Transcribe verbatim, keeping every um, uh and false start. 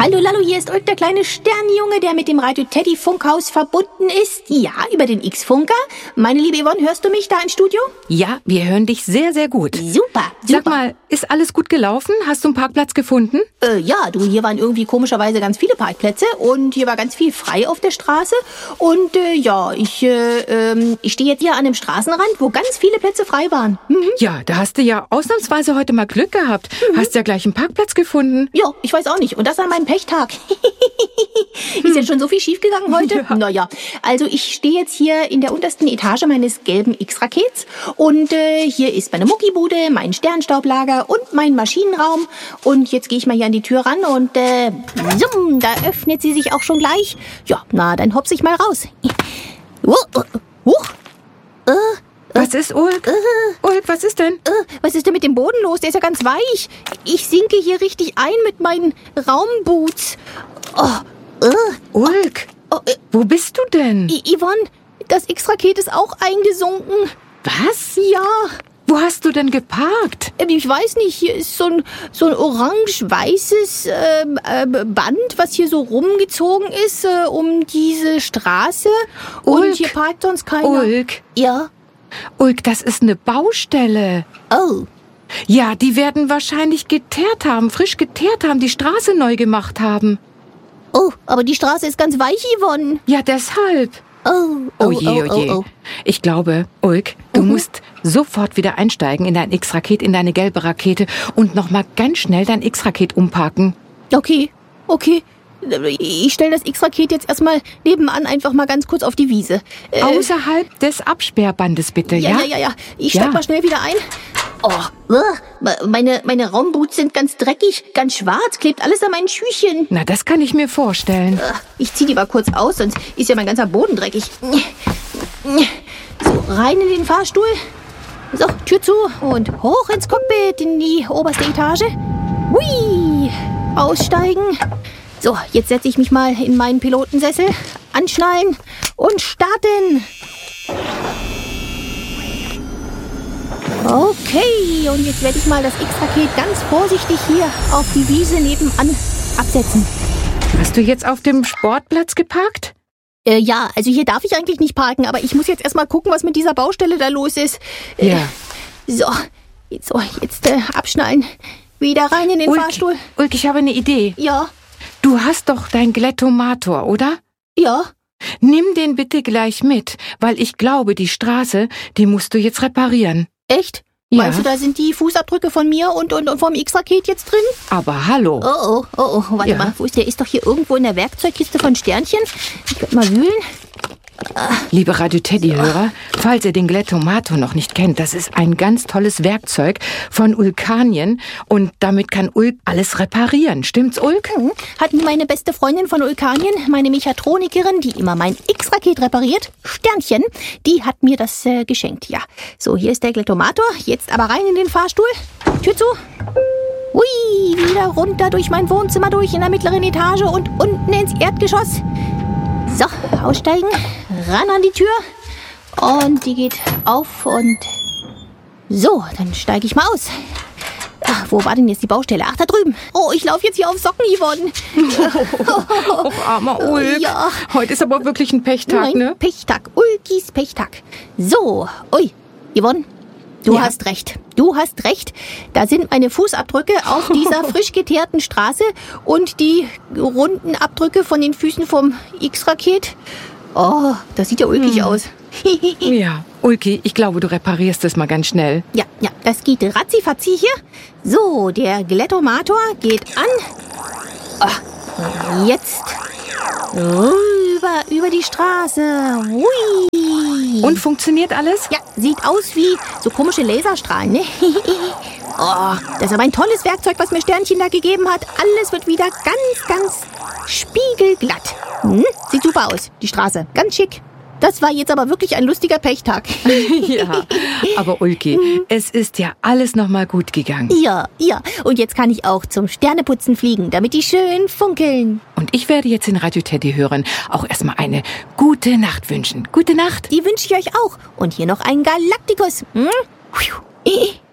Hallo Lallo, hier ist Ulk, der kleine Sternjunge, der mit dem Radio Teddy Funkhaus verbunden ist. Ja, über den X-Funker. Meine liebe Yvonne, hörst du mich da im Studio? Ja, wir hören dich sehr, sehr gut. Super, super. Sag mal, ist alles gut gelaufen? Hast du einen Parkplatz gefunden? Äh, ja, du, hier waren irgendwie komischerweise ganz viele Parkplätze und hier war ganz viel frei auf der Straße. Und äh, ja, ich, äh, ähm, ich stehe jetzt hier an dem Straßenrand, wo ganz viele Plätze frei waren. Mhm. Ja, da hast du ja ausnahmsweise heute mal Glück gehabt. Mhm. Hast ja gleich einen Parkplatz gefunden. Ja, ich weiß auch nicht. Und das an meinem Pechtag. Ist jetzt schon so viel schiefgegangen heute? Ja. Naja, also ich stehe jetzt hier in der untersten Etage meines gelben X-Rakets und äh, hier ist meine Muckibude, mein Sternstaublager und mein Maschinenraum. Und jetzt gehe ich mal hier an die Tür ran und äh, summ, da öffnet sie sich auch schon gleich. Ja, na, dann hopse ich mal raus. Huch, huch. Äh, Was ist, Ulk? Äh, Ulk, was ist denn? Äh, was ist denn mit dem Boden los? Der ist ja ganz weich. Ich sinke hier richtig ein mit meinen Raumboots. Oh, äh, Ulk, oh, äh, wo bist du denn? I Yvonne, das X-Raket ist auch eingesunken. Was? Ja. Wo hast du denn geparkt? Ich weiß nicht, hier ist so ein, so ein orange-weißes äh, äh, Band, was hier so rumgezogen ist äh, um diese Straße. Ulk, und hier parkt sonst keiner. Ulk. Ja. Ulk, das ist eine Baustelle. Oh. Ja, die werden wahrscheinlich geteert haben, frisch geteert haben, die Straße neu gemacht haben. Oh, aber die Straße ist ganz weich, Yvonne. Ja, deshalb. Oh, oh, Oh je, oh je. oh, oh. Ich glaube, Ulk, du Mhm. musst sofort wieder einsteigen in dein X-Raket, in deine gelbe Rakete und nochmal ganz schnell dein X-Raket umparken. Okay, okay. Ich stelle das X-Raket jetzt erstmal nebenan einfach mal ganz kurz auf die Wiese. Äh, Außerhalb des Absperrbandes bitte, ja? ja, ja, ja, ja. Ich steig Ja. mal schnell wieder ein. Oh, uh, meine, meine Raumboots sind ganz dreckig, ganz schwarz, klebt alles an meinen Schüchen. Na, das kann ich mir vorstellen. Uh, ich zieh die mal kurz aus, sonst ist ja mein ganzer Boden dreckig. So, rein in den Fahrstuhl. So, Tür zu und hoch ins Cockpit, in die oberste Etage. Hui, aussteigen. So, jetzt setze ich mich mal in meinen Pilotensessel, anschnallen und starten. Okay, und jetzt werde ich mal das X-Raket ganz vorsichtig hier auf die Wiese nebenan absetzen. Hast du jetzt auf dem Sportplatz geparkt? Äh, ja, also hier darf ich eigentlich nicht parken, aber ich muss jetzt erstmal gucken, was mit dieser Baustelle da los ist. Äh, Ja. So, jetzt, so, jetzt äh, abschnallen. Wieder rein in den Ulk, Fahrstuhl. Ulk, ich habe eine Idee. Ja, Du hast doch dein Glettomator, oder? ja. Nimm den bitte gleich mit, weil ich glaube, die Straße, die musst du jetzt reparieren. Echt? Ja. Meinst du, da sind die Fußabdrücke von mir und, und, und vom X-Raket jetzt drin? Aber hallo. Oh, oh, oh, oh, warte Ja. mal, wo ist der? Ist doch hier irgendwo in der Werkzeugkiste von Sternchen. Ich könnte mal wühlen. Liebe Radio Teddy-Hörer, falls ihr den Glettomator noch nicht kennt, das ist ein ganz tolles Werkzeug von Ulkanien und damit kann Ulk alles reparieren. Stimmt's, Ulk? Hm. Hat meine beste Freundin von Ulkanien, meine Mechatronikerin, die immer mein X-Raket repariert, Sternchen, die hat mir das äh, geschenkt, ja. So, hier ist der Glettomator, jetzt aber rein in den Fahrstuhl. Tür zu. Hui, wieder runter durch mein Wohnzimmer durch in der mittleren Etage und unten ins Erdgeschoss. So, aussteigen, ran an die Tür und die geht auf und so, dann steige ich mal aus. Ach, wo war denn jetzt die Baustelle? Ach, da drüben. Oh, ich laufe jetzt hier auf Socken, Yvonne. Oh, armer Ulk. Ja. Heute ist aber wirklich ein Pechtag, Nein, ne? Pechtag, Ulkis Pechtag. So, ui, Yvonne, du Ja. hast recht. Du hast recht. Da sind meine Fußabdrücke auf dieser frisch geteerten Straße und die runden Abdrücke von den Füßen vom X-Raket. Oh, das sieht ja ulkig Hm. aus. Ja, Ulki, ich glaube, du reparierst es mal ganz schnell. Ja, ja, das geht ratzifatzi hier. So, der Glettomator geht an. Ah, jetzt rüber über die Straße. Hui. Und funktioniert alles? Ja, sieht aus wie so komische Laserstrahlen, ne? Oh, das ist aber ein tolles Werkzeug, was mir Sternchen da gegeben hat. Alles wird wieder ganz, ganz spiegelglatt. Hm? Sieht super aus, die Straße. Ganz schick. Das war jetzt aber wirklich ein lustiger Pechtag. Ja, aber Ulki, es ist ja alles nochmal gut gegangen. Ja, ja. Und jetzt kann ich auch zum Sterneputzen fliegen, damit die schön funkeln. Und ich werde jetzt in Radio Teddy hören auch erstmal eine gute Nacht wünschen. Gute Nacht. Die wünsche ich euch auch. Und hier noch einen Galaktikus. Hm?